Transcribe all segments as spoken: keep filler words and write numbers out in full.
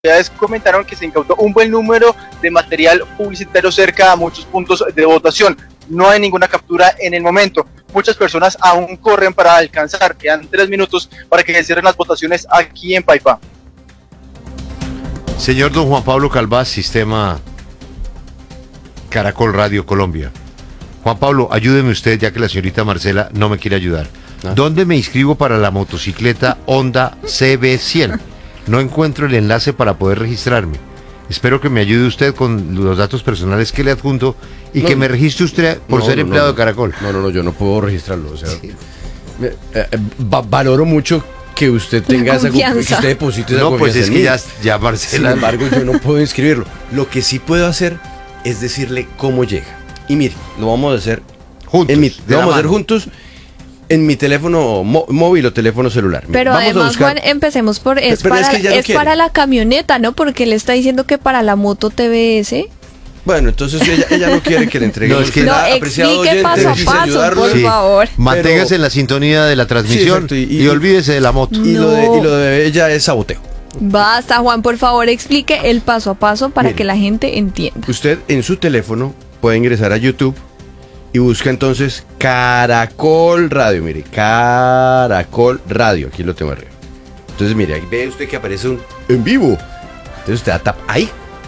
autoridades comentaron que se incautó un buen número de material publicitario cerca a muchos puntos de votación. No hay ninguna captura en el momento. Muchas personas aún corren para alcanzar. Quedan tres minutos para que se cierren las votaciones aquí en Paipá. Señor don Juan Pablo Calvás, Sistema Caracol Radio Colombia. Juan Pablo, ayúdeme usted, ya que la señorita Marcela no me quiere ayudar. Ah. ¿Dónde me inscribo para la motocicleta Honda C B cien? No encuentro el enlace para poder registrarme. Espero que me ayude usted con los datos personales que le adjunto y no, que me registre usted por no, ser no, empleado no, de Caracol. No, no, no, yo no puedo registrarlo. O sea, sí. me, eh, va, valoro mucho que usted tenga esa confianza, que usted deposite esa no, pues es en que mí. ya, ya Marcela. Sin embargo, yo no puedo inscribirlo. Lo que sí puedo hacer es decirle cómo llega. Y mire, lo vamos a hacer juntos. En mi, lo vamos a hacer juntos. En mi teléfono móvil o teléfono celular. Pero Vamos además, a buscar... Juan, empecemos por... Es, Pero para, es, que no es para la camioneta, ¿no? Porque le está diciendo que para la moto T V S... Bueno, entonces ella, ella no quiere que le entregue. No, es que no, explique oyente, paso a paso, ayudarlo, por sí. favor. Manténgase pero, en la sintonía de la transmisión sí, y, y, y olvídese de la moto. No. Y, lo de, y lo de ella es saboteo. Basta, Juan, por favor, explique el paso a paso para Mire, que la gente entienda. Usted en su teléfono puede ingresar a YouTube y busca entonces Caracol Radio. Mire, Caracol Radio. Aquí lo tengo arriba. Entonces, mire, ahí ve usted que aparece un en vivo. Entonces usted da tap ahí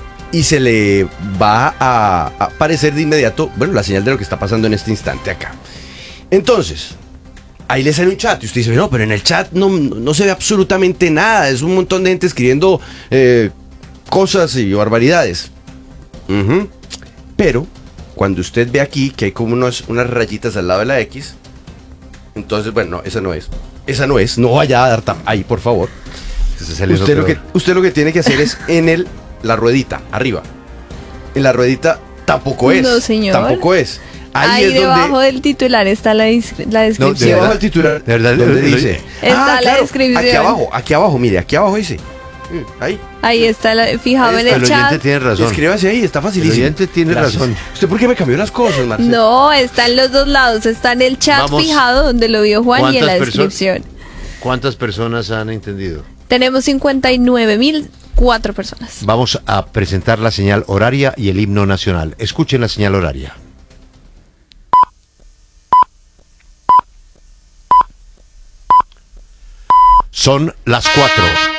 y se le va a aparecer de inmediato, bueno, la señal de lo que está pasando en este instante acá. Entonces, ahí le sale un chat y usted dice, no, pero en el chat no, no se ve absolutamente nada. Es un montón de gente escribiendo eh, cosas y barbaridades. Uh-huh. Pero cuando usted ve aquí que hay como unos, unas rayitas al lado de la X, entonces, bueno, no, esa no es. Esa no es. No vaya a dar tap ahí, por favor. Usted lo, que, usted lo que tiene que hacer es en el, la ruedita, arriba. En la ruedita tampoco es. No, señor. Tampoco es. Ahí, ahí es debajo donde... del titular está la, la descripción. No, debajo del titular, de verdad, donde dice. Está ah, la claro, descripción. Aquí abajo, aquí abajo, mire, aquí abajo dice. Ahí. Ahí está la, fijado ahí está. en el, el chat. oyente tiene razón. Escríbase ahí, está facilísimo. El oyente tiene Gracias. razón. ¿Usted por qué me cambió las cosas, Marcelo? No, está en los dos lados. Está en el chat Vamos, fijado donde lo vio Juan y en la descripción. ¿Cuántas personas han entendido? Tenemos cincuenta y nueve mil cuatro personas. Vamos a presentar la señal horaria y el himno nacional. Escuchen la señal horaria. Son las cuatro.